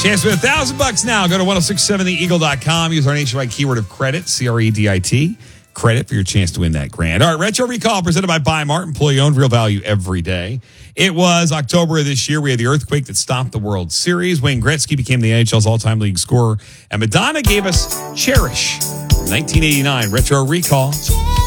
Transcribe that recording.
Chance to win $1,000 now. Go to 1067theeagle.com. Use our nationwide keyword of credit, CREDIT. Credit for your chance to win that grand. All right, Retro Recall presented by Bi-Mart, employee-owned, real value every day. It was October of this year. We had the earthquake that stopped the World Series. Wayne Gretzky became the NHL's all-time league scorer. And Madonna gave us Cherish from 1989. Retro Recall.